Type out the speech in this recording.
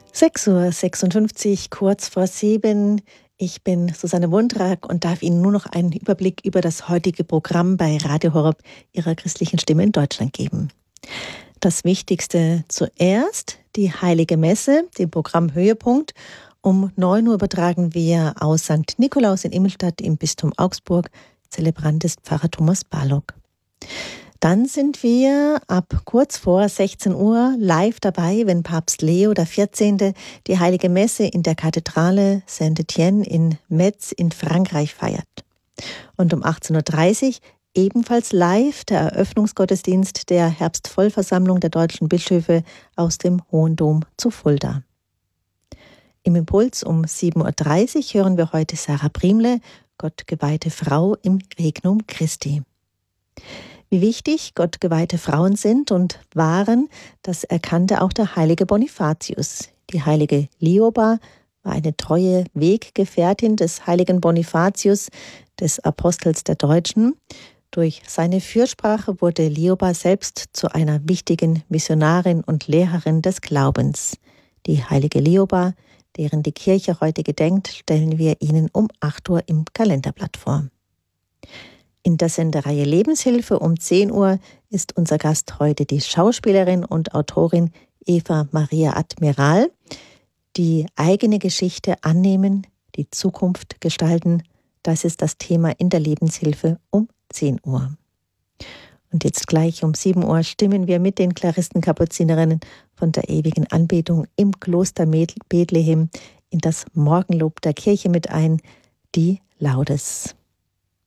6:56 Uhr, kurz vor 7. Ich bin Susanne Wundrak und darf Ihnen nur noch einen Überblick über das heutige Programm bei Radio Horeb, Ihrer christlichen Stimme in Deutschland, geben. Das Wichtigste zuerst, die Heilige Messe, den Programmhöhepunkt. Um 9 Uhr übertragen wir aus St. Nikolaus in Immelstadt im Bistum Augsburg. Zelebrant ist Pfarrer Thomas Barlock. Dann sind wir ab kurz vor 16 Uhr live dabei, wenn Papst Leo XIV. Die Heilige Messe in der Kathedrale Saint-Étienne in Metz in Frankreich feiert. Und um 18:30 Uhr ebenfalls live der Eröffnungsgottesdienst der Herbstvollversammlung der deutschen Bischöfe aus dem Hohen Dom zu Fulda. Im Impuls um 7:30 Uhr hören wir heute Sarah Priemle, gottgeweihte Frau im Regnum Christi. Wie wichtig gottgeweihte Frauen sind und waren, das erkannte auch der heilige Bonifatius. Die heilige Lioba war eine treue Weggefährtin des heiligen Bonifatius, des Apostels der Deutschen. Durch seine Fürsprache wurde Lioba selbst zu einer wichtigen Missionarin und Lehrerin des Glaubens. Die heilige Lioba, deren die Kirche heute gedenkt, stellen wir Ihnen um 8 Uhr im Kalenderblatt vor. In der Sendereihe Lebenshilfe um 10 Uhr ist unser Gast heute die Schauspielerin und Autorin Eva Maria Admiral. Die eigene Geschichte annehmen, die Zukunft gestalten, das ist das Thema in der Lebenshilfe um 10 Uhr. Und jetzt gleich um 7 Uhr stimmen wir mit den Claristen-Kapuzinerinnen von der ewigen Anbetung im Kloster Bethlehem in das Morgenlob der Kirche mit ein, die Laudes.